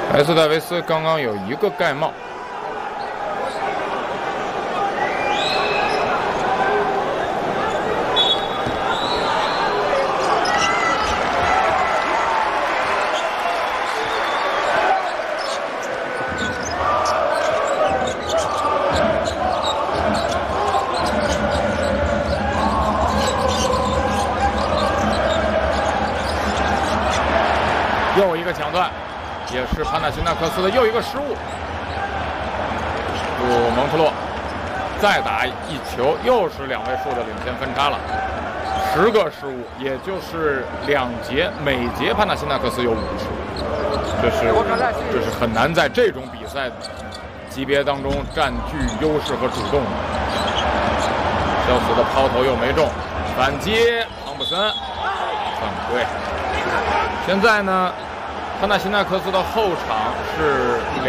埃斯戴维斯刚刚有一个盖帽。又一个抢断，也是潘纳辛纳克斯的又一个失误。蒙特洛再打一球，又是2位数的领先分差了，10个失误，也就是2节，每节潘纳辛纳克斯有5个失误，这是很难在这种比赛级别当中占据优势和主动的。肖斯的抛投又没中，反击汤普森，犯规。现在呢，潘纳辛纳克斯的后场是